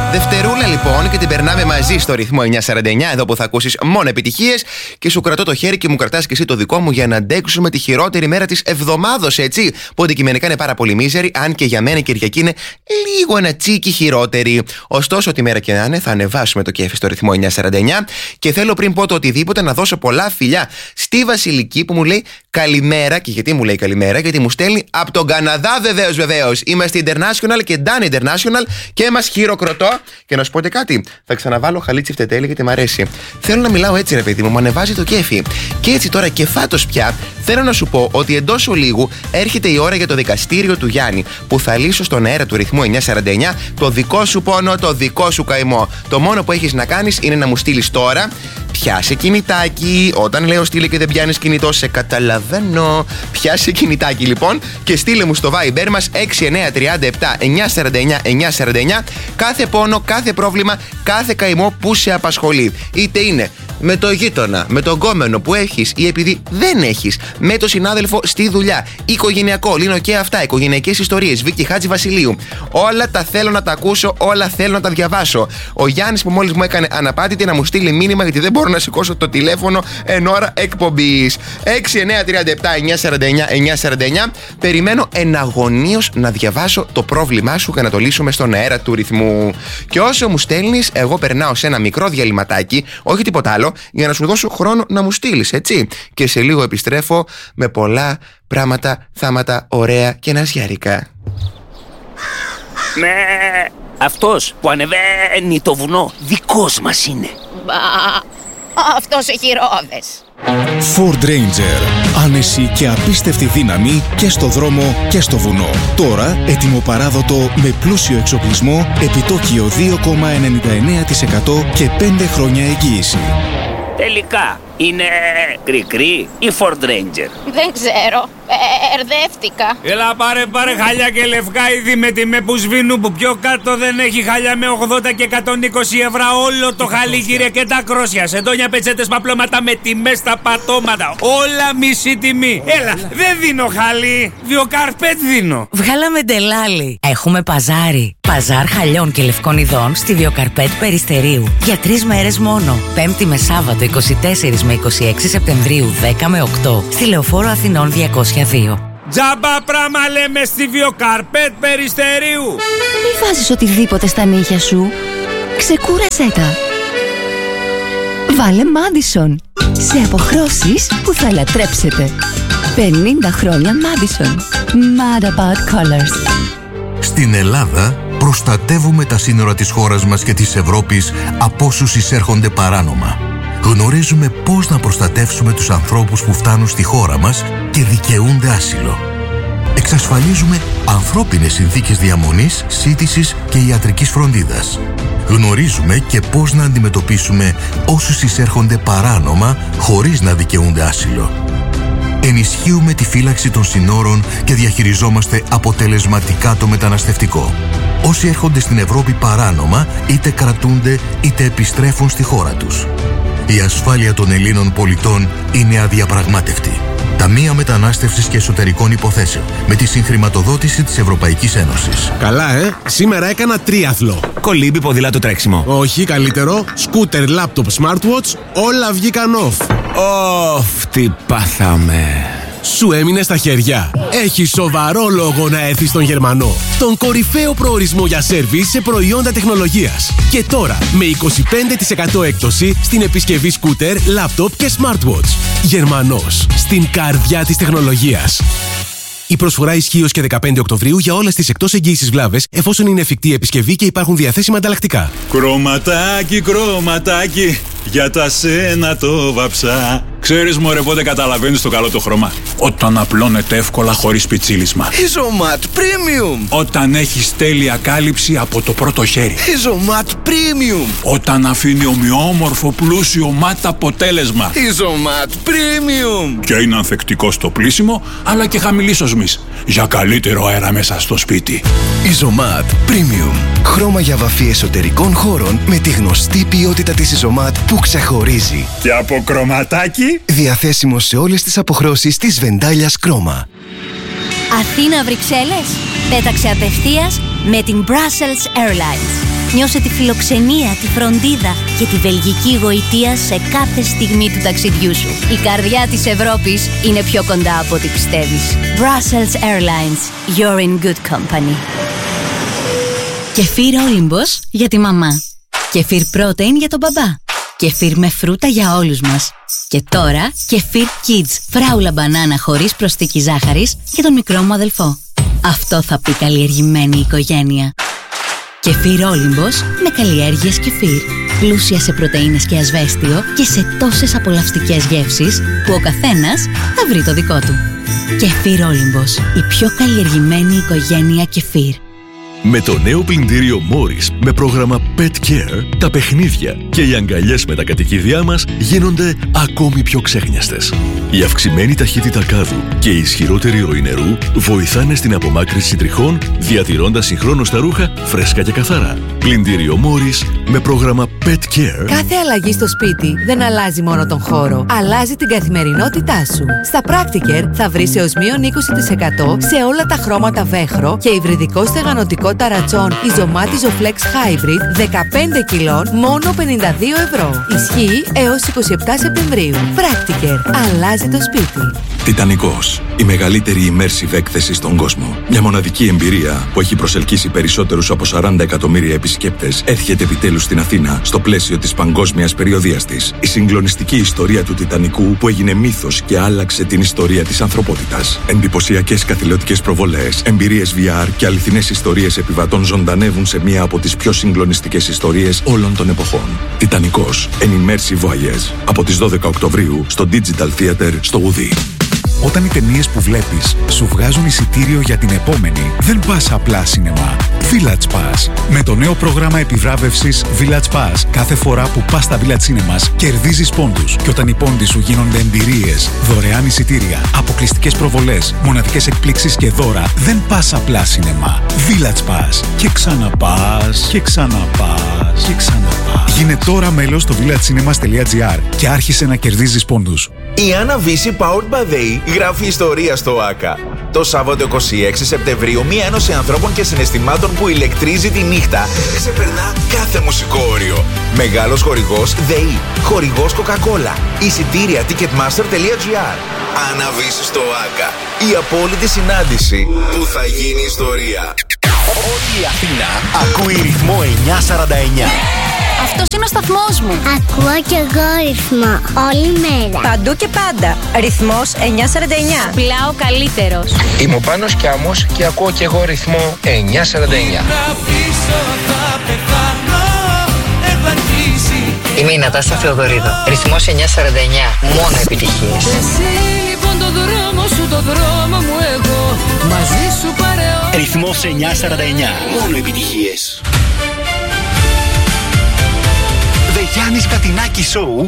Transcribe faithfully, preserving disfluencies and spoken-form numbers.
Δευτερούλα λοιπόν και την περνάμε μαζί στο ρυθμό εννιά σαράντα εννιά, εδώ που θα ακούσεις μόνο επιτυχίες και σου κρατώ το χέρι και μου κρατάς και εσύ το δικό μου για να αντέξουμε τη χειρότερη μέρα της εβδομάδος, έτσι. Που αντικειμενικά είναι πάρα πολύ μίζερη, αν και για μένα η Κυριακή είναι λίγο ένα τσίκι χειρότερη. Ωστόσο, τη μέρα και να είναι, θα ανεβάσουμε το κέφι στο ρυθμό εννιά σαράντα εννιά και θέλω πριν πω το οτιδήποτε να δώσω πολλά φιλιά στη Βασιλική που μου λέει καλημέρα. Και γιατί μου λέει καλημέρα? Γιατί μου στέλνει από τον Καναδά, βεβαίως, βεβαίως. Είμαστε international και done international και μας χειροκροτώ. Και να σου πω και κάτι, θα ξαναβάλω χαλίτσι φτετέλη γιατί μ' αρέσει. Θέλω να μιλάω έτσι, ρε παιδί μου, μου ανεβάζει το κέφι. Και έτσι τώρα και φάτος πια, θέλω να σου πω ότι εντός ολίγου έρχεται η ώρα για το δικαστήριο του Γιάννη, που θα λύσω στον αέρα του ρυθμού εννιά σαράντα εννιά το δικό σου πόνο, το δικό σου καημό. Το μόνο που έχεις να κάνεις είναι να μου στείλεις τώρα. Πιάσε κινητάκι. Όταν λέω στείλε και δεν πιάνεις κινητό, σε καταλαβαίνω. Πιάσε κινητάκι λοιπόν και στείλε μου στο Viber μας έξι εννιά τρία επτά εννιά σαράντα εννιά εννιά σαράντα εννιά κάθε πόνο, κάθε πρόβλημα, κάθε καημό που σε απασχολεί. Είτε είναι με το γείτονα, με τον κόμενο που έχεις ή επειδή δεν έχεις, με το συνάδελφο στη δουλειά, οικογενειακό, λύνω και αυτά, οικογενειακές ιστορίες, Βίκη Χάτζη Βασιλείου. Όλα τα θέλω να τα ακούσω, όλα θέλω να τα διαβάσω. Ο Γιάννης που μόλις μου έκανε αναπάτητη να μου στείλει μήνυμα γιατί δεν μπορώ να σηκώσω το τηλέφωνο εν ώρα εκπομπής. έξι εννιά τρία επτά εννιά σαράντα εννιά εννιά σαράντα εννιά. Περιμένω εναγωνίως να διαβάσω το πρόβλημά σου και να το λύσουμε στον αέρα του ρυθμού. Και όσο μου στέλνεις, εγώ περνάω σε ένα μικρό διαλυματάκι, όχι τίποτα άλλο, για να σου δώσω χρόνο να μου στείλεις, έτσι. Και σε λίγο επιστρέφω με πολλά πράγματα, θάματα, ωραία και ναζιάρικα. Ναι, αυτός που ανεβαίνει το βουνό δικός μας είναι. Μπα, αυτός έχει ρόδες. Ford Ranger. Άνεση και απίστευτη δύναμη και στο δρόμο και στο βουνό. Τώρα έτοιμο παράδοτο με πλούσιο εξοπλισμό, επιτόκιο δύο κόμμα ενενήντα εννέα τοις εκατό και πέντε χρόνια εγγύηση. Τελικά, είναι κρικρή ή Ford Ranger? Δεν ξέρω, ερδεύτηκα. Έλα πάρε πάρε χαλιά και λευκά είδη με τιμέ που σβήνουν, που πιο κάτω δεν έχει χαλιά με ογδόντα και εκατόν είκοσι ευρώ όλο το χαλί, κύριε, και τα κρόσια, σεντόνια, πετσέτες, παπλώματα με τιμές στα πατώματα. Όλα μισή τιμή. Έλα, δεν δίνω χαλί, Βιοκαρπέτ δίνω. Βγάλαμε ντελάλι. Έχουμε παζάρι. Παζάρ χαλιών και λευκών ειδών στη Βιοκαρπέτ Περιστερίου. Για τρεις μέρες μόνο. Πέμπτη με Σάββατο είκοσι τέσσερα με είκοσι έξι Σεπτεμβρίου δέκα με οκτώ. Στη Λεωφόρο Αθηνών διακόσια δύο. Τζάμπα πράμα λέμε στη Βιοκαρπέτ Περιστερίου. Μη βάζεις οτιδήποτε στα νύχια σου. Ξεκούρασέ τα. Βάλε Madison. Σε αποχρώσεις που θα λατρέψετε. πενήντα χρόνια Madison. Mad about colors. Στην Ελλάδα προστατεύουμε τα σύνορα της χώρας μας και της Ευρώπης από όσους εισέρχονται παράνομα. Γνωρίζουμε πώς να προστατεύσουμε τους ανθρώπους που φτάνουν στη χώρα μας και δικαιούνται άσυλο. Εξασφαλίζουμε ανθρώπινες συνθήκες διαμονής, σύντησης και ιατρικής φροντίδας. Γνωρίζουμε και πώς να αντιμετωπίσουμε όσους εισέρχονται παράνομα χωρίς να δικαιούνται άσυλο. Ενισχύουμε τη φύλαξη των συνόρων και διαχειριζόμαστε αποτελεσματικά το μεταναστευτικό. Όσοι έρχονται στην Ευρώπη παράνομα, είτε κρατούνται είτε επιστρέφουν στη χώρα τους. Η ασφάλεια των Ελλήνων πολιτών είναι αδιαπραγμάτευτη. Ταμεία Μετανάστευσης και Εσωτερικών Υποθέσεων, με τη συγχρηματοδότηση της Ευρωπαϊκής Ένωσης. Καλά, ε! Σήμερα έκανα τρίαθλο. Κολύμπι, ποδήλατο, τρέξιμο. Όχι, καλύτερο. Σκούτερ, λάπτοπ, smartwatch, όλα βγήκαν off. Ωφ, τι πάθαμε. Σου έμεινε στα χέρια. Έχει σοβαρό λόγο να έρθεις στον Γερμανό. Τον κορυφαίο προορισμό για σέρβις σε προϊόντα τεχνολογίας. Και τώρα με είκοσι πέντε τοις εκατό έκπτωση στην επισκευή σκούτερ, λάπτοπ και smartwatch. Γερμανός, στην καρδιά της τεχνολογίας. Η προσφορά ισχύει ως και δεκαπέντε Οκτωβρίου για όλες τις εκτός εγγύησης βλάβες, εφόσον είναι εφικτή επισκευή και υπάρχουν διαθέσιμα ανταλλακτικά. Κρωματάκι, κρωματάκι, για τα σένα το βαψά. Ξέρεις μωρέ πότε καταλαβαίνεις το καλό το χρώμα? Όταν απλώνεται εύκολα χωρίς πιτσίλισμα. Ιζωμάτ Premium. Όταν έχεις τέλεια κάλυψη από το πρώτο χέρι. Ιζωμάτ Premium. Όταν αφήνει ομοιόμορφο πλούσιο ματ αποτέλεσμα. Ιζωμάτ Premium. Και είναι ανθεκτικό στο πλύσιμο, αλλά και χαμηλής οσμής, για καλύτερο αέρα μέσα στο σπίτι. Ιζωμάτ Premium. Χρώμα για βαφή εσωτερικών χώρων με τη γνωστή ποιότητα της Ιζωμάτ που ξεχωρίζει. Και από κρωματάκι. Διαθέσιμο σε όλες τις αποχρώσεις της Βεντάλιας Κρόμα. Αθήνα Βρυξέλλες. Πέταξε απευθείας με την Brussels Airlines. Νιώσε τη φιλοξενία, τη φροντίδα και τη βελγική γοητεία σε κάθε στιγμή του ταξιδιού σου. Η καρδιά της Ευρώπης είναι πιο κοντά από ό,τι πιστεύεις. Brussels Airlines. You're in good company. Κεφίρ Όλυμπος για τη μαμά. Κεφίρ Protein για τον μπαμπά. Κεφίρ με φρούτα για όλους μας. Και τώρα Κεφίρ Kids, φράουλα μπανάνα χωρίς προσθήκη ζάχαρης για τον μικρό μου αδελφό. Αυτό θα πει καλλιεργημένη οικογένεια. Κεφίρ Όλυμπος με καλλιέργειες κεφίρ. Πλούσια σε πρωτεΐνες και ασβέστιο και σε τόσες απολαυστικές γεύσεις που ο καθένας θα βρει το δικό του. Κεφίρ Όλυμπος, η πιο καλλιεργημένη οικογένεια κεφίρ. Με το νέο πλυντήριο Morris με πρόγραμμα Pet Care, τα παιχνίδια και οι αγκαλιές με τα κατοικίδια μας γίνονται ακόμη πιο ξέχνιαστες. Η αυξημένη ταχύτητα κάδου και η ισχυρότερη ροή νερού βοηθάνε στην απομάκρυνση τριχών, διατηρώντας συγχρόνως τα ρούχα φρέσκα και καθαρά. Πλυντήριο Morris με πρόγραμμα Pet Care. Κάθε αλλαγή στο σπίτι δεν αλλάζει μόνο τον χώρο, αλλάζει την καθημερινότητά σου. Στα Practicare θα βρεις έως μείον είκοσι τοις εκατό σε όλα τα χρώματα βέχρο και υβριδικό στεγανοτικό ταρατσόν Ιζωμάτιζο Flex Hybrid δεκαπέντε κιλών μόνο πενήντα δύο ευρώ. Ισχύει έως είκοσι επτά Σεπτεμβρίου. Practicare. Αλλάζει το σπίτι. Τιτανικός. Η μεγαλύτερη immersive έκθεση στον κόσμο. Μια μοναδική εμπειρία που έχει προσελκύσει περισσότερους από σαράντα εκατομμύρια επισκέπτες έρχεται επιτέλους στην Αθήνα στο πλαίσιο της παγκόσμιας περιοδείας της. Η συγκλονιστική ιστορία του Τιτανικού που έγινε μύθος και άλλαξε την ιστορία της ανθρωπότητας. Εντυπωσιακές καθηλωτικές προβολές, εμπειρίες βι αρ και αληθινές ιστορίες επιβατών ζωντανεύουν σε μία από τις πιο συγκλονιστικές ιστορίες όλων των εποχών. Τιτανικός. An immersive voyage. Από τις δώδεκα Οκτωβρίου στο Digital Theater στο Ουδί. Όταν οι ταινίες που βλέπεις σου βγάζουν εισιτήριο για την επόμενη, δεν πας απλά σινεμά. Village Pass. Με το νέο πρόγραμμα επιβράβευσης Village Pass, κάθε φορά που πας στα Village Cinemas, κερδίζεις πόντους. Και όταν οι πόντοι σου γίνονται εμπειρίες, δωρεάν εισιτήρια, αποκλειστικές προβολές, μοναδικές εκπλήξεις και δώρα, δεν πας απλά σινεμά. Village Pass. Και ξαναπάς, και ξαναπάς, και ξαναπάς. Γίνε τώρα μέλος στο villagecinema.gr και άρχισε να κερδίζεις πόντους. Η Άννα Βύση Powered by They γράφει ιστορία στο ΆΚΑ. Το Σάββατο είκοσι έξι Σεπτεμβρίου, μία ένωση ανθρώπων και συναισθημάτων που ηλεκτρίζει τη νύχτα ξεπερνά κάθε μουσικό όριο. Μεγάλος χορηγός ΔΕΗ, χορηγός Coca-Cola, εισιτήρια ticketmaster.gr. Άννα Βύση στο ΆΚΑ. Η απόλυτη συνάντηση που θα γίνει ιστορία. Όλη η Αθήνα ακούει ρυθμό εννιακόσια σαράντα εννιά. Αυτός είναι ο σταθμός μου. Ακούω κι εγώ ρυθμό όλη μέρα. Παντού και πάντα. Ρυθμός εννιακόσια σαράντα εννιά. Απλά ο καλύτερος. Είμαι ο Πάνος Κιάμος και ακούω κι εγώ ρυθμό εννιακόσια σαράντα εννιά. Είμαι η Νατάσα Θεοδωρίδου. Ρυθμός εννιακόσια σαράντα εννιά. Μόνο επιτυχίες. Εσύ λοιπόν το δρόμο σου, το δρόμο μου εγώ. Μαζί σου παρεώ. Ρυθμός εννιακόσια σαράντα εννιά. Μόνο επιτυχίες. The Γιάννης Κατινάκη Show